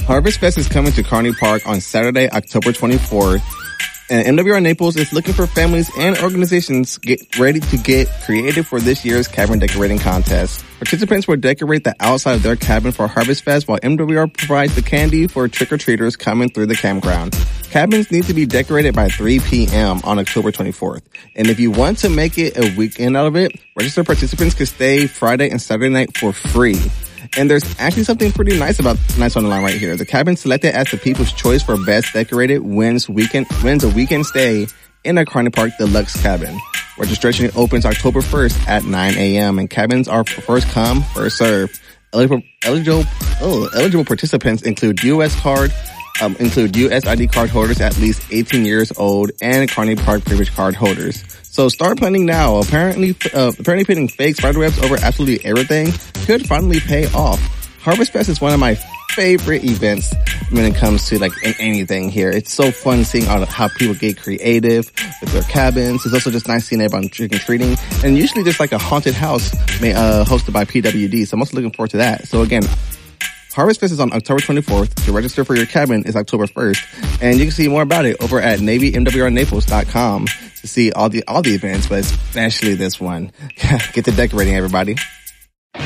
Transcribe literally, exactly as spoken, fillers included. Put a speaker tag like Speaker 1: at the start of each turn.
Speaker 1: Harvest Fest is coming to Kearney Park on Saturday, October twenty-fourth. And M W R Naples is looking for families and organizations get ready to get creative for this year's cabin decorating contest. Participants will decorate the outside of their cabin for Harvest Fest while M W R provides the candy for trick-or-treaters coming through the campground. Cabins need to be decorated by three p.m. on October twenty-fourth. And if you want to make it a weekend out of it, registered participants can stay Friday and Saturday night for free. And there's actually something pretty nice about nice on the line right here. The cabin selected as the People's Choice for Best Decorated wins weekend wins a weekend stay in a Kearney Park Deluxe cabin. Registration opens October first at nine a.m. and cabins are first come, first served. Eligible eligible oh, eligible participants include U S card um, include U S I D card holders at least eighteen years old and Kearney Park Privilege card holders. So start planning now. Apparently, uh, apparently putting fake spiderwebs over absolutely everything could finally pay off. Harvest Fest is one of my favorite events when it comes to like anything here. It's so fun seeing all, how people get creative with their cabins. It's also just nice seeing everyone trick and treating, and usually just like a haunted house may, uh, hosted by P W D. So I'm also looking forward to that. So again, Harvest Fest is on October twenty-fourth. To register for your cabin is October first. And you can see more about it over at Navy M W R Naples dot com to see all the, all the events, but especially this one. Get to decorating, everybody.